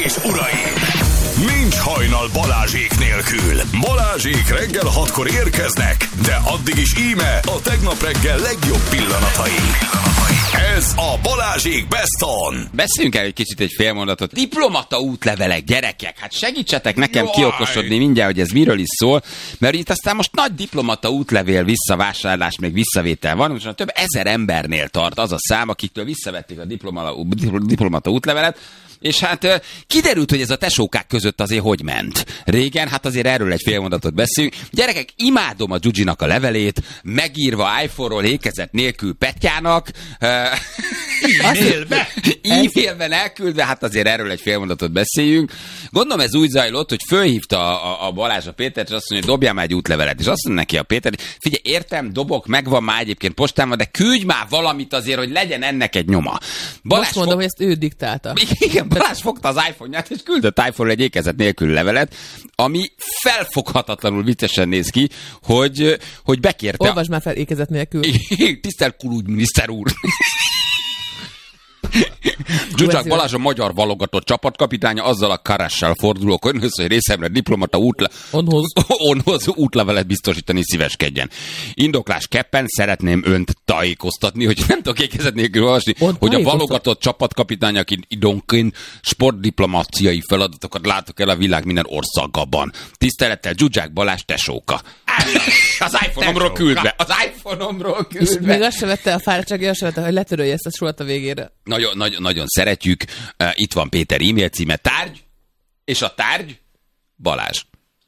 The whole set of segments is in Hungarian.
és uraim! Nincs hajnal Balázsék nélkül. Balázsék reggel 6-kor érkeznek, de addig is íme a tegnap reggel legjobb pillanatai. Ez a Balázsék Best On. Beszéljünk el egy kicsit egy félmondatot. Diplomata útlevelek, gyerekek. Hát segítsetek nekem kiokosodni mindjárt, hogy ez miről is szól. Mert itt aztán most nagy diplomata útlevél visszavásárlás, még visszavétel van. Most több ezer embernél tart az a szám, akiktől visszavették a diplomata útlevelet. És hát kiderült, hogy ez a tesókák között azért hogy ment. Régen, hát azért erről egy félmondatot beszélünk. Gyerekek, imádom a Gyugyinak a levelét, megírva iPhone-ról ékezet nélkül Petyának. E-mailben elküldve, hát azért erről egy félmondatot beszéljünk. Gondolom ez úgy zajlott, hogy fölhívta a Balázs a Pétert, és azt mondja, hogy dobjál már egy útlevelet. És azt mondja neki a Péter, hogy figyelj, értem, dobok, megvan már egyébként postában, de küldj már valamit azért, hogy legyen ennek egy nyoma. Balázs most mondom, hogy ezt ő diktálta. Igen, Balázs fogta az iPhone-ját, és küldött iPhone-ra egy ékezet nélkül levelet, ami felfoghatatlanul viccesen néz ki, hogy bekérte... Olvasd már fel ékezet nélkül. Tisztelt külügyminiszter úr! Zsuzsák Balázs a magyar válogatott csapatkapitánya, azzal a Karessel fordulok önhöz, hogy részemre diplomata onhoz útlevelet biztosítani szíveskedjen. Indoklás keppen szeretném önt tájékoztatni, hogy nem tudok ékezet nélkül olvasni, hogy a válogatott csapatkapitány, aki időnként sportdiplomáciai feladatokat látok el a világ minden országában. Tisztelettel Zsuzsák Balázs tesóka. Az iPhone-omról küldve. Az iPhone-omról küldve. Még azt se vette a fáradtság, azt se vette, hogy letörölje ezt a sort a végére. Nagyon szeretjük. Itt van Péter e-mail címe, tárgy, és a tárgy Balázs.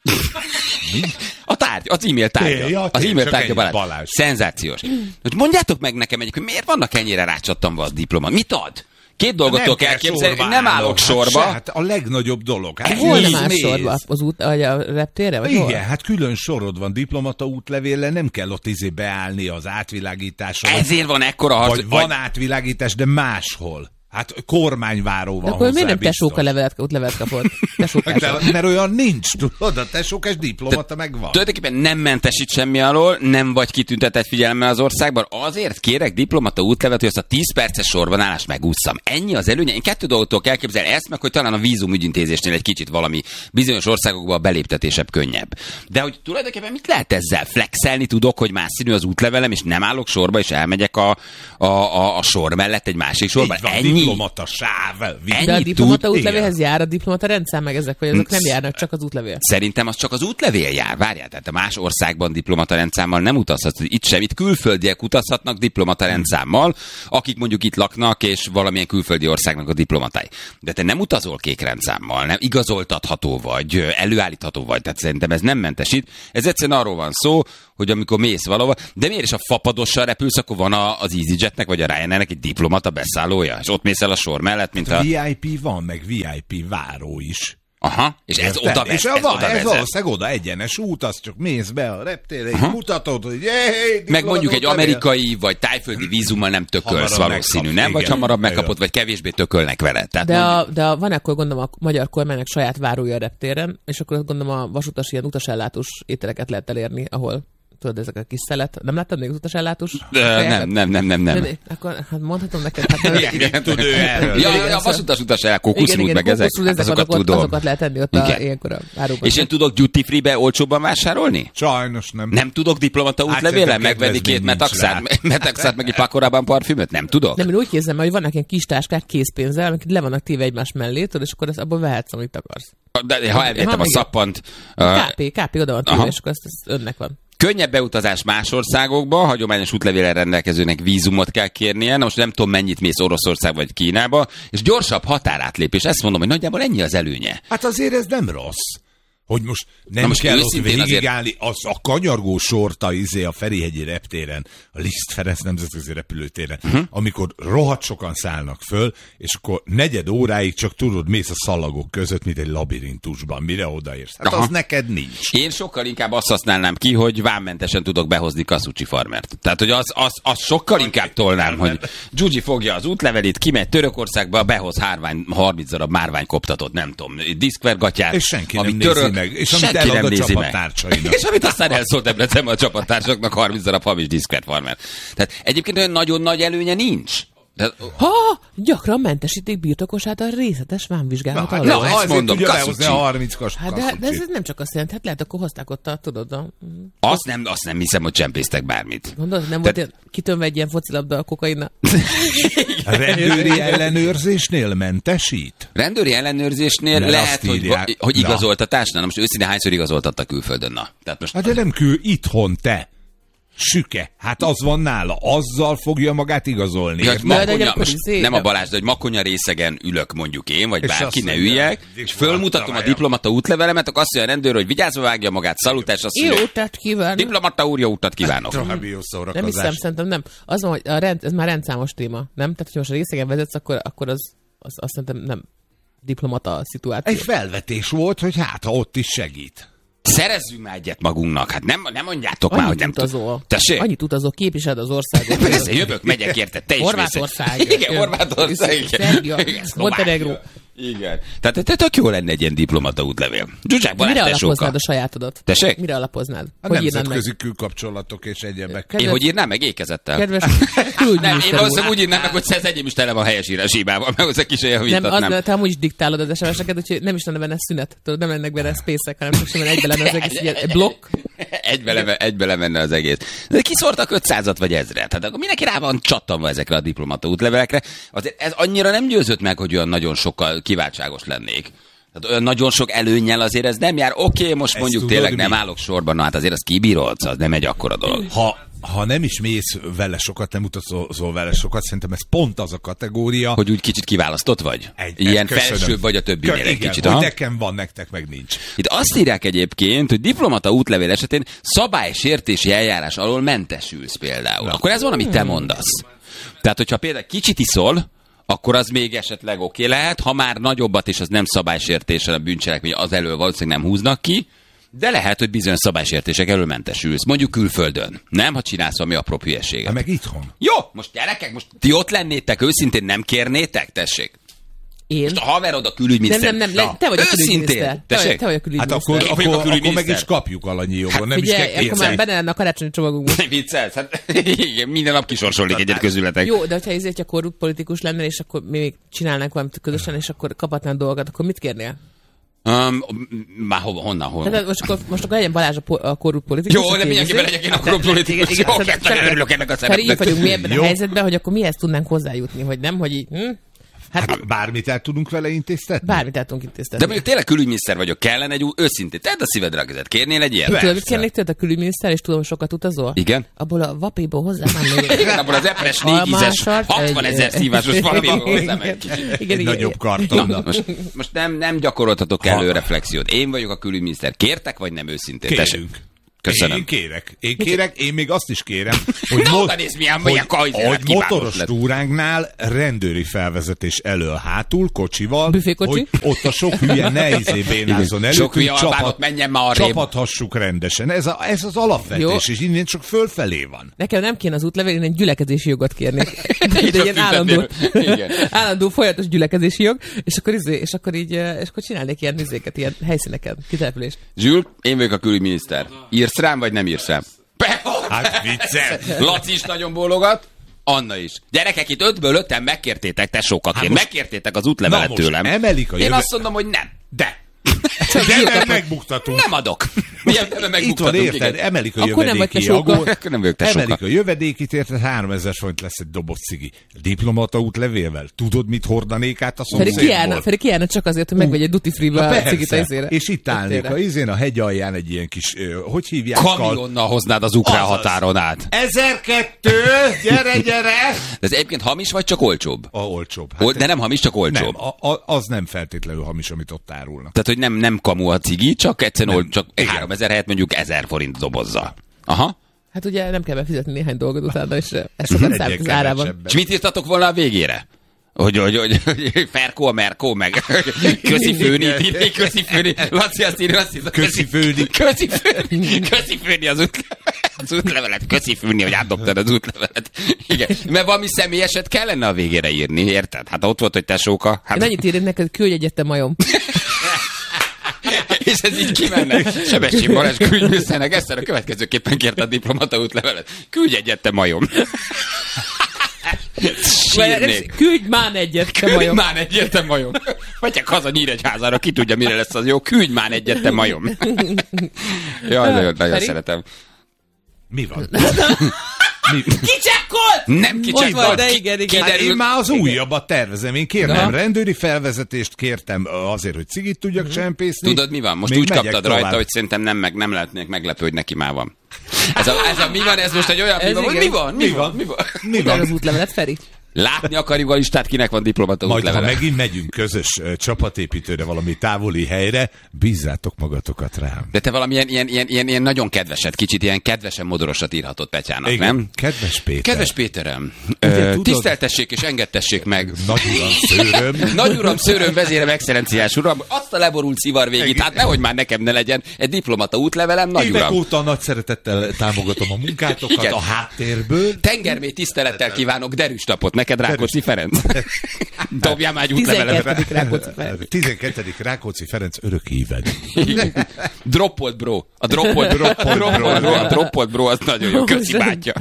A tárgy, az e-mail tárgya. Az e-mail tárgya Balázs. Szenzációs. Mondjátok meg nekem hogy miért vannak ennyire rácsattanva az diplomát? Mit ad? Két dolgot tudok elképzelni, nem állok sorba. Hát a legnagyobb dolog. Hát hol nem áll sorba? Az út, vagy a reptérre? Vagy igen, hol? hát külön sorod van diplomata útlevéllel, nem kell ott beállni az átvilágításra. Ezért van ekkora harc. Vagy van átvilágítás, de máshol. Hát kormányváró van akkor hozzá miért nem biztos. tesóka útlevelet kapott? Mert olyan nincs, tudod, a tesókás diplomata megvan. Tulajdonképpen nem mentesít semmi alól, nem vagy kitüntetett figyelemmel az országban, azért kérek diplomata útlevelet, hogy azt a 10 perces sorbanállást megússzam. Ennyi az előnye. Én 2 dolgot tudok elképzelni, ezt meg, hogy talán a vízumügyintézésnél egy kicsit valami bizonyos országokban a beléptetésebb könnyebb. De hogy tulajdonképpen mit lehet ezzel? Flexelni tudok, hogy más színű az útlevelem, és nem állok sorba, és elmegyek a sor mellett egy másik sorba. Diplomata sáv. De a diplomata útlevélhez jár a diplomata rendszer, meg ezek, vagy azok nem járnak, csak az útlevél? Szerintem az csak az útlevél jár. Várjál, tehát a más országban diplomata rendszámmal nem utazhatsz. Itt sem, itt külföldiek utazhatnak diplomata rendszámmal, akik mondjuk itt laknak, és valamilyen külföldi országnak a diplomatái. De te nem utazol kék rendszámmal, nem igazoltatható vagy, előállítható vagy, tehát szerintem ez nem mentesít. Ez egyszerűen arról van szó, hogy amikor mész valahova, de miért is a fapadossal repülsz, akkor van az EasyJetnek vagy a Ryanairnek egy diplomata beszállója, és ott mész el a sor mellett, mint a... VIP van, meg VIP váró is. Aha, és ez oda vezet. Ez valószínűleg oda egyenes út, az csak mész be a reptérre, mutatod, hogy meg mondjuk egy amerikai vagy tájföldi vízummal nem tökölsz valószínű, nem? Vagy hamarabb megkapod, vagy kevésbé tökölnek vele. De van akkor gondolom a magyar kormánynak saját várója a reptéren, és akkor gondolom a vasutas ilyen utasellátós ételeket lehet elérni, ahol tudod, ezek a kis szelet. Nem láttad még az utasellátós? Nem. Akkor hát mondhatom neked. Igen, tud ő erről. Ja, a vasutas kókuszrút, meg ezek. Azokat tudom. Azokat lehet tenni ott ilyenkor a áróban. És én tudok duty free-be olcsóbban vásárolni? Sajnos nem. Nem tudok diplomata útlevéle megvenni 2 metaxát, meg egy pakorában parfümöt? Nem tudok? Nem, én úgy képzelem, hogy vannak ilyen kis táskák készpénzzel, amik le vannak téve egymás mellé, tudod, és akkor abból vehetsz, amit akarsz. De ha elvettem a szappant... KP oda van téve, és akkor ez önnek van. Könnyebb beutazás más országokba, hagyományos útlevéllel rendelkezőnek vízumot kell kérnie, na most nem tudom mennyit mész Oroszország vagy Kínába, és gyorsabb határátlépés, ezt mondom, hogy nagyjából ennyi az előnye. Hát azért ez nem rossz. Hogy most nem kell ott végigállni a kanyargó sort a Ferihegyi reptéren, a Liszt Ferenc nemzetközi repülőtéren, amikor rohadt sokan szállnak föl, és akkor 4 óráig csak tudod, mész a szalagok között, mint egy labirintusban, mire odaérsz. Hát az neked nincs. Én sokkal inkább azt használnám ki, hogy vámmentesen tudok behozni Kasucsi farmert. Tehát, hogy az sokkal inkább tolnám, hogy Gyugyi fogja az útlevelét, kimegy Törökországba, behoz 30 darab márványkoptatot, nem tudom, diszkvergatyát, és senki nem nézi meg. És amit elad a csapattársainak. És amit aztán elszólt Debrecenben a csapattársaknak 30 darab hamis diszkvertfarmer. Tehát egyébként olyan nagyon nagy előnye nincs. Gyakran mentesítik birtokosát a részletes vámvizsgálat alól. Na, ezt mondom, tudja lehozni a 30 de ez nem csak azt jelenti, hát lehet, akkor hozták ott Azt nem hiszem, hogy csempésztek bármit. Mondod, nem volt ilyen kitönve egy ilyen focilabda a kokainnal? A rendőri ellenőrzésnél mentesít? Rendőri ellenőrzésnél lehet, hogy igazoltatásnál. Most őszintén hányszor igazoltattak külföldön? Tehát most... Hát de nem itthon te. Süke. Hát az van nála. Azzal fogja magát igazolni. Ja, nem a Balázs, de hogy makonya részegen ülök mondjuk én, vagy bárki, ne üljek, és fölmutatom a diplomata útlevelemet, akkor azt mondja a rendőr, hogy vigyázva vágja magát, szalutás, azt mondja, jó utat kívánok. Diplomata úr, jó utat kívánok. Nem hiszem, szerintem nem. Az van, hogy ez már rendszámos téma, nem? Tehát, hogy most a részegen vezetsz, akkor az azt szerintem nem diplomata szituáció. Egy felvetés volt, hogy hát, ha ott is segít. Szerezzünk már egyet magunknak. Hát nem mondjátok már, hogy nem utazol. Tessék? Annyit utazol, képviseled az országot. Persze, jövök, megyek érte, te is Horvátország. Igen, Horvátország. Szerbia, Montenegro. Igen. Tehát tök jó lenne egy ilyen diplomata útlevél. Zsuzsák Balázs tesóka. Mire alapoznád a sajátodat? Tessék? Mire alapoznád? A nemzetközi külkapcsolatok és egyebek. Én hogy írnám meg ékezettel? Kedves nem, én valószínűleg úgy írnám meg, hogy ez enyém is tele van helyesírás hibával, meg hozzá kis olyan javítatnám. Nem, te amúgy is diktálod az SMS-eket, úgyhogy nem is lenne benne szünet. Tudod, nem lennek benne spacek, hanem csak simán egybe lenne az egész ilyen blokk. Egybe lemenne az egész. De kiszórtak 500-at vagy 1000-et. Hát akkor mindenki rá van csattanva ezekre a diplomata útlevelekre. Azért ez annyira nem győzött meg, hogy olyan nagyon sokkal kiváltságos lennék. Tehát olyan nagyon sok előnnyel azért ez nem jár. Oké, most ezt mondjuk tényleg nem állok sorban, no, hát azért az kibírod, az nem egy akkora dolog. Ha nem is mész vele sokat, nem utazol vele sokat, szerintem ez pont az a kategória. Hogy úgy kicsit kiválasztott vagy? Ilyen felsőbb vagy a többinél egy kicsit. Hogy nekem van, nektek meg nincs. Itt azt írják egyébként, hogy diplomata útlevél esetén szabálysértési eljárás alól mentesülsz például. Akkor ez van, amit te mondasz. Tehát, hogyha például kicsit iszol, akkor az még esetleg oké lehet, ha már nagyobbat és az nem szabálysértésen a bűncselekmény, az elől valószínűleg nem húznak ki, de lehet, hogy bizonyos szabálysértések elől mentesülsz. Mondjuk külföldön. Nem, ha csinálsz valami apró hülyeséget. Ha meg itthon. Jó, most gyerekek, most ti ott lennétek, őszintén nem kérnétek? Tessék. Én? Most a haverod a külügyminiszter. Nem, te vagy a külügyminiszter. Te vagy a külügyminiszter. Hát akkor meg is kapjuk alanyi jogon. Hát, nem figyelj, is kell akkor már benne lenne a karácsonyi csomagunkban. Viccelsz? Hát igen, minden nap kisorsolnék egyet közületek. Jó, de hogyha ezért a korrupt politikus lennél, és akkor még csinálnánk valamit közösen, és akkor kaphatnál dolgokat, akkor mit kérnél? Már honnan? Tehát most akkor legyen Balázs a korrupt politikus. Jó, de mindenkiben legyek én a korrupt politikus. Jó, örülök ennek a szerepnek. Így vagyunk mi ebben a helyzetben, hogy akkor mihez tudnánk hozzájutni, hogy nem, hogy így... Hát bármit el tudunk vele intéztetni? Bármit el tudunk intéztetni. De mondjuk tényleg külügyminiszter vagyok, kellene egy őszintén. Tedd a szívedre a kezed, kérnél egy ilyen? Tudod, mit kérnék tőled a külügyminiszter, és tudom, sokat utazol? Igen. Abból a vapéból hozzám igen, abból az epres 4-10-es 60 000 szívásos vapéból hozzám egy kicsit. Nagyobb karton. Most nem gyakoroltatok elő reflexiót. Én vagyok a külügyminiszter. Kértek, vagy nem őszintén? Kérünk. Köszönöm. Én kérek, én még azt is kérem, hogy, hogy motoros túránknál rendőri felvezetés elől hátul, kocsival, büfékocsi? Hogy ott a sok hülye ne bénázzon elő, sok hülye albánot menjen már arrébb. Csapathassuk rendesen. Ez az alapvetés, jó. És innen csak fölfelé van. Nekem nem kéne az útlevél, én egy gyülekezési jogot kérnék. De ilyen állandó folyamatos gyülekezési jog, és akkor csinálnék ilyen műzéket, ilyen helyszíneket, kitelepülést. Zsül, én vagyok a külügyminiszter. Írsz rám, vagy nem írsz rám? Hát viccel. Laci is nagyon bólogat, Anna is. Gyerekek, itt 5-ből 5-en megkértétek, tesókaként. Megkértétek az útlevelet tőlem. Én azt mondom, hogy nem. De nem megbuktatunk. Nem adok. Itt van, érted, emelik a jövedéki jogot. Emelik a jövedékit, érted, 3000 forint lesz egy doboz cigi. Diplomata útlevélvel. Tudod, mit hordanék át a szomszédból? Pedig kiállna csak azért, hogy megvegy egy duty free-ba a cigit a izére. És itt állnék a izén, a hegy alján egy ilyen kis, hogy hívják? Kamionnal hoznád az ukrán határon át. 1002, gyere! De ez egyébként hamis, vagy csak olcsóbb? Olcsóbb. Hát de nem hamis, csak olcsóbb. Nem, az nem feltétlenül hamis, amit ott árulnak. Tehát, hogy nem kamu a cigi, csak egyszerűen csak 3000 helyett mondjuk 1000 forint dobozza. Aha. Hát ugye nem kell befizetni néhány dolgot utána, és ez sokat számít az árában. És mit írtatok volna a végére? Hogy Ferkó a Merkó, meg köszi főni, Laci azt írja, köszi főni az útlevelet, köszi főni, hogy átdobtad az útlevelet. Igen, mert valami személyeset kellene a végére írni, érted? Hát ott volt, hogy tesóka. Hát... Én annyit írni neked, küldj egyet, majom. És ez így kimenne. Sebestyén Balázs külügyminiszternek ezt a következőképpen kérte a diplomata útlevelet. Küldj egyet, te majom. Sírnék. Küldj már egyet, te majom. Küldj már egyet, te majom. Megyek haza Nyíregyházára, ki tudja, mire lesz az jó. Küldj már egyet, te majom. Jaj, nagyon szeretem. Mi van? Kicsekkolt! Nem kicsekkolt. De igen. Hát én már az újabbat tervezem. Én kérnem rendőri felvezetést, kértem azért, hogy cigit tudjak csempészni. Tudod, mi van? Most úgy kaptad rajta, hogy szerintem nem lehetnék meglepő, hogy neki már van. Ez a mi van, ez most egy olyan mi van? Az útlevelet, Feri? Látni akarjuk a listát, kinek van diplomata útlevele. Majd, ha megint megyünk közös csapatépítőre valami távoli helyre, bízzátok magatokat rám. De te valamilyen ilyen nagyon kedveset, kicsit ilyen kedvesen modorosat írhatott Petyának, igen, nem? Kedves Péter. Kedves Péterem, tiszteltessék és engedtessék meg. Nagyuram szőröm. Nagyuram szőröm, vezérem, excellenciás uram, azt a leborult szivar végét, hát nehogy már nekem ne legyen egy diplomata útlevelem, nagyuram. Évek óta nagy szeretettel támogatom a munkátokat, igen, a háttérből. Tengermély tisztelettel kívánok derűs napot neked, Rákóczi Ferenc. Dobjál már egy útlevelet. 12. Rákóczi Ferenc. 12. Rákóczi Ferenc örök éved. Droppolt bro. A droppolt bro az nagyon jó. Köszi bátya.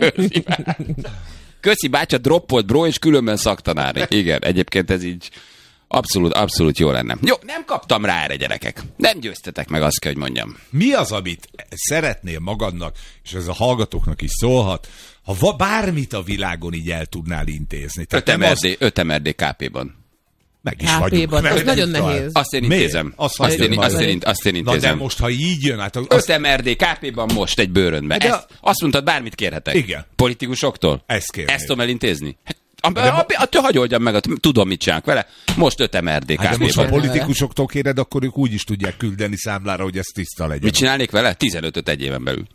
Köszi bátya, droppolt bro, és különben szaktanár. Igen, egyébként ez így abszolút jó lenne. Jó, nem kaptam rá erre, gyerekek. Nem győztetek meg, azt kell, hogy mondjam. Mi az, amit szeretnél magadnak, és ez a hallgatóknak is szólhat, ha bármit a világon így el tudnál intézni. 5 MRD KP-ban. Meg is vagyunk. Az nagyon nehéz. Azt én intézem. Azt én intézem. Na de most, ha így jön, hát... 5 MRD KP-ban most egy bőrönbe. Azt mondtad, bármit kérhetek. Igen. Politikusoktól? Ezt kérnék. Ezt tudom elintézni? Attól hagyoldjam meg, tudom, mit csinálok vele. Most 5 MRD KP-ban. Hát de most, ha politikusoktól kéred, akkor ők úgy is tudják küldeni számlára, hogy ez tiszta legyen. Mit csinálnék vele? 15-öt egy éven belül.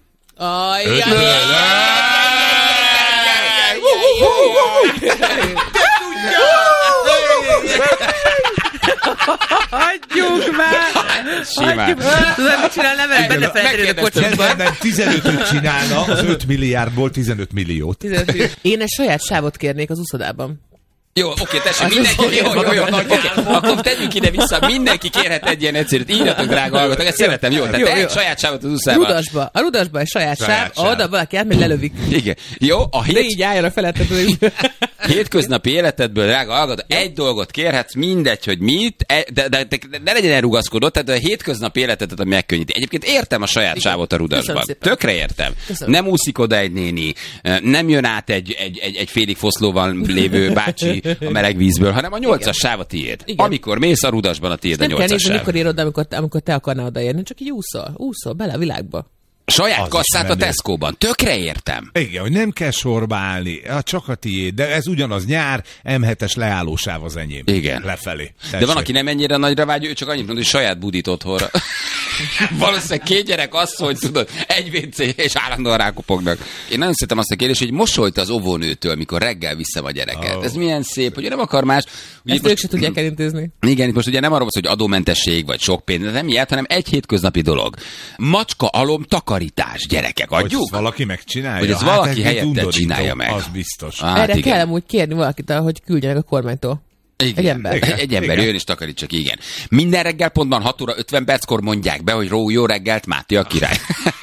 Hagyjuk már! Simán. Tudod, mit csinálna vele? Benne felterül a kocsiba. Nem, 15-öt csinálna, az 5 milliárdból 15 milliót. Én egy saját sávot kérnék az úszodában. Jó, oké, tessék, mindenki, jó, akkor tegyünk ide-vissza, mindenki kérhet egy ilyen egyszerűt, írjatok, drága hallgatók, ezt szeretem, jó, tehát egy saját sávot az úszában. A Rudasba egy saját sáv, oda valaki átmegy, lelövik. Igen, jó, de így álljon a felettető. Hétköznapi életedből, drága hallgató, egy dolgot kérhetsz, mindegy, hogy mit, de ne legyen elrugaszkodott, tehát a hétköznapi életedet megkönnyíti. Egyébként értem a saját sávot a Rudasban. Tökre értem. Köszönöm. Nem úszik oda egy néni, nem jön át egy félig foszlóval lévő bácsi a meleg vízből, hanem a 8-as sáv a tiéd. Igen. Amikor mész a Rudasban, a tiéd a 8-as sáv. Nem kell nézni, mikor érod, amikor te akarnál odaérni, csak így úszol bele a világba. Saját kasszát a Tesco-ban. Tökre értem. Igen, hogy nem kell sorba állni, csak a tiéd, de ez ugyanaz nyár, M7-es leállósáv az enyém. Igen. Lefelé. De van, aki nem ennyire nagyra vágy, ő csak annyit mond, hogy saját budit otthonra. Valószínűleg 2 gyerek asszony, tudod, egy WC, és állandóan rákopognak. Én nagyon szeretem azt a kérdést, hogy mosolyt az óvónőtől, mikor reggel vissza a gyereket. Ez milyen szép, hogy nem akar más. Ugye ezt ők se tudják elintézni. Igen, itt most ugye nem arról van, hogy adómentesség vagy sok pénz, de nem ilyet, hanem egy hétköznapi dolog. Macska alom takarítás, gyerekek, adjuk? Hogy valaki megcsinálja? Hogy ez valaki helyette csinálja meg. Az biztos. Erre kell amúgy kérni valakit, hogy küldjenek a kormánytól. Igen, egy ember jön és takarítsak, igen. Minden reggel pontban 6 óra 50 perckor mondják be, hogy jó reggelt, Máté a király.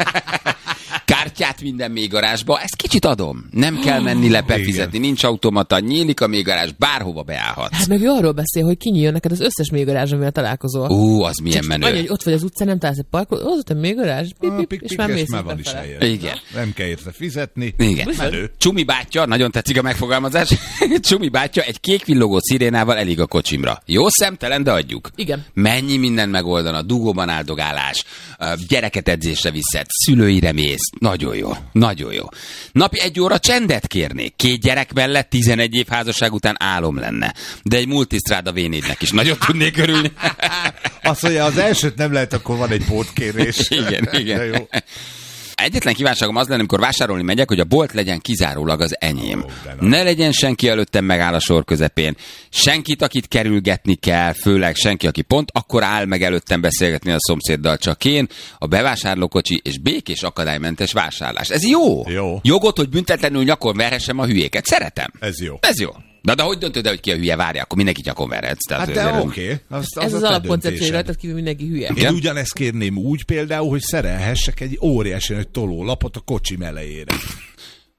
Kártyát minden mélygarázsba, ezt kicsit adom. Nem kell menni le befizetni, nincs automata, nyílik a mélygarázs, bárhova beállhatsz. Hát meg arról beszél, hogy kinyíljon neked az összes mélygarázs, amivel találkozol. Az milyen menő. Annyi, hogy ott vagy az utcán, nem találsz egy parkolót, az ott a mélygarázs, és már mész van is helyen. Igen. Nem kell érte fizetni. Igen. Csumi bátya, nagyon tetszik a megfogalmazás. Csumi bátya egy kék villogó szirénával elég a kocsimra. Jó szemtelen, de adjuk. Igen. Mennyi mindent megoldana, dugóban áldogálás, gyereket edzésre viszed, szülőire mész. Nagyon jó. Nagyon jó. Napi 1 óra csendet kérnék. 2 gyerek mellett 11 év házasság után álom lenne. De egy multisztráda V4-nek is nagyon tudnék örülni. Azt mondja, az elsőt nem lehet, akkor van egy pótkérés. Igen. Jó. Egyetlen kívánságom az lenne, amikor vásárolni megyek, hogy a bolt legyen kizárólag az enyém. Ne legyen senki előttem megáll a sor közepén. Senkit, akit kerülgetni kell, főleg senki, aki pont akkor áll meg előttem beszélgetni a szomszéddal, csak én, a bevásárlókocsi és békés akadálymentes vásárlás. Ez jó. Jogot, hogy büntetlenül nyakon verhessem a hülyéket. Szeretem. Ez jó. De hogy döntöd el, hogy ki a hülye, várja, akkor mindenki nyakon verhetsz. Hát de oké. Ez az alapkoncepció, rajtad kívül mindenki hülye. Én ugyanezt kérném úgy például, hogy szerelhessek egy óriási nagy tolólapot a kocsim elejére.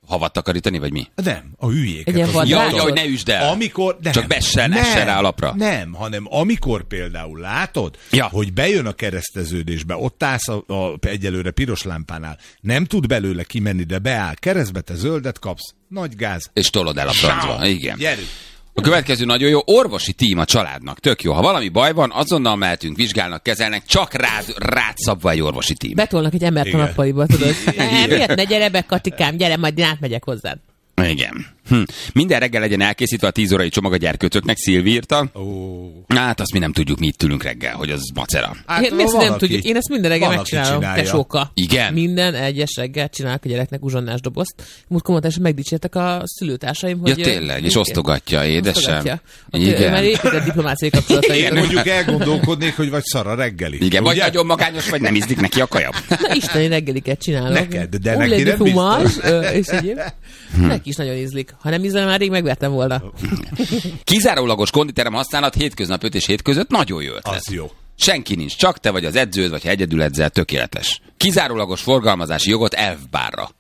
havat takarítani, vagy mi? Nem, a hülyéket. Hogy ne üsd el. Csak essen rá a lapra. Nem, hanem amikor például látod, hogy bejön a kereszteződésbe, ott állsz egyelőre piros lámpánál, nem tud belőle kimenni, de beáll keresztbe, te zöldet kapsz, nagy gáz. És tolod el a francba. Igen. Gyerünk. A következő nagyon jó, orvosi tím a családnak. Tök jó. Ha valami baj van, azonnal mehetünk, vizsgálnak, kezelnek, csak rád szabva egy orvosi tím. Betolnak egy embert a nappaliba, tudod. Miért ne gyere be, Katikám, gyere, majd én átmegyek hozzád. Igen. Minden reggel legyen elkészítve a 10 órai csomag a gyerkőcöknek, Szilvi írta. Hát azt mi nem tudjuk, mit tűlünk reggel, hogy az macera. Hát, mi nem tudjuk. Én ezt minden reggel megcsinálom, tesóka. Igen? Minden egyes reggel csinálok a gyereknek uzsonnás dobozt. Múltkor mondta, és megdicsértek a szülőtársaim, hogy... Ja tényleg, és osztogatja, édesem. Igen. Mert épített diplomáciai kapcsolatai. Én mondjuk elgondolkodnék, hogy vagy szar a reggeli. Igen, vagy nagyon magányos, vagy nem ízlik neki a kaja. Na isteni reggeliket csinálok. Neked, de neki nem biztos. És egyéb. Neki is nagyon ízlik. Ha nem ízlene, már rég megvertem volna. Kizárólagos konditerem használat hétköznap 5 és 7 között nagyon jó ötlet. Az jó. Senki nincs, csak te vagy az edződ, vagy ha egyedül edzel, tökéletes. Kizárólagos forgalmazási jogot elfbárra.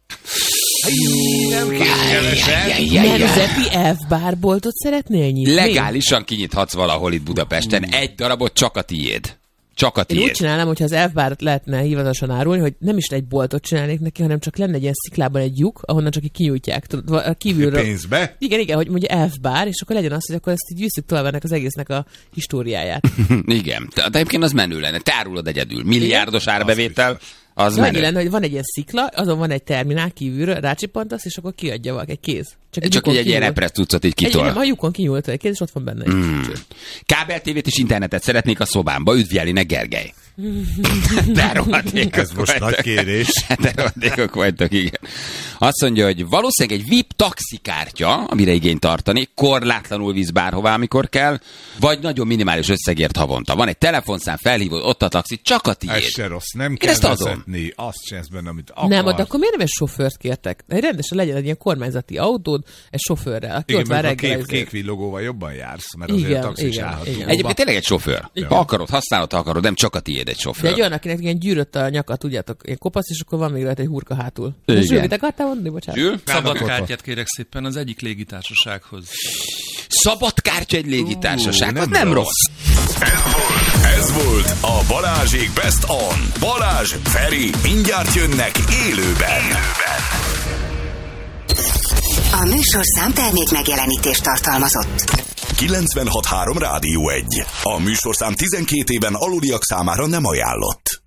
Nem kevesen. Nemzeti elfbárboltot szeretnél nyitni? Legálisan kinyithatsz valahol itt Budapesten. Egy darabot csak a tiéd. Csak a tiéd. Én úgy csinálnám, hogyha az elfbárt lehetne hivatalosan árulni, hogy nem is egy boltot csinálnék neki, hanem csak lenne egy ilyen sziklában egy lyuk, ahonnan csak így kinyújtják. A kívülről. Pénzbe? Igen, hogy mondja elfbár, és akkor legyen az, hogy akkor ezt így visszük tovább ennek az egésznek a históriáját. Igen. De egyébként az menő lenne. Te árulod egyedül. Milliárdos árbevétel. Az annyi lenne, hogy van egy ilyen szikla, azon van egy terminál kívülről, rácsipantasz, és akkor kiadja valaki egy kéz. Csak így egy ilyen repress cuccot így kitol. A lyukon kinyúlt egy kéz, és ott van benne egy Kábel tévét és internetet szeretnék a szobámba. Üdvjelinek, Gergely. De rohadékok ez most nagy kérés. De rohadékok vagytok, igen. Azt mondja, hogy valószínűleg egy VIP taxikártya, amire igényt tartani, korlátlanul visz bárhová, amikor kell, vagy nagyon minimális összegért havonta. Van egy telefonszám, felhívod, ott a taxi, csak a tiéd. Ez se rossz, nem kell vezetni, azt csinálsz benne, amit akarsz. Nem, de akkor miért nem egy sofőrt kértek? Rendesen legyen egy ilyen kormányzati autód, egy sofőrrel, aki igen, ott vár reggel. Kék villogóval jobban jársz, mert azért a taxi is állható. Egyébként tényleg egy sofőr. Ha akarod, használod, ha akarod, nem csak a tiéd egy sofőr. De egy olyan, akinek ilyen gyűrött a nyaka, tudjátok, ilyen kopasz, és akkor van még rajta egy hurka hátul. Zsül, mit akartál mondani, bocsánat? Szabad kártyát kérek szépen az egyik légitársasághoz. Szabad kártya egy légitársaság, az nem rossz. Ez volt a Balázsék Best On. Balázs, Feri, mindjárt jönnek élőben. A műsorszám termék megjelenítést tartalmazott. 96.3 Rádió 1. A műsorszám 12 éven aluliak számára nem ajánlott.